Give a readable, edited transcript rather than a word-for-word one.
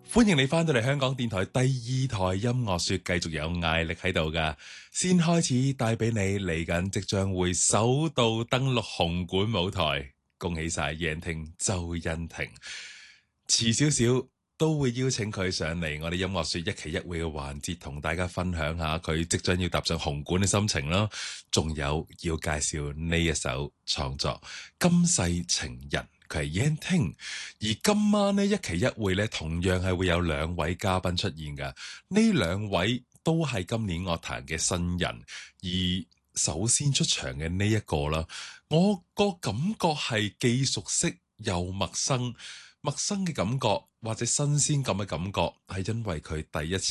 歡迎你翻到嚟香港電台第二台音樂說，繼續有艾力喺度噶。先開始帶俾你嚟緊即將會首度登陸紅館舞台，恭喜晒燕婷周欣婷。遲少少都會邀請佢上嚟我哋音樂說一期一會嘅環節，同大家分享下佢即將要踏上紅館嘅心情啦。仲有要介紹呢一首創作《今世情人》。佢係燕婷，而今晚呢一期一會呢，同樣係會有兩位嘉賓出現㗎。呢兩位都係今年樂壇嘅新人，而首先出場嘅呢一個啦，我個感覺係既熟悉又陌生，陌生嘅感覺或者新鮮感嘅感覺，係因為佢第一次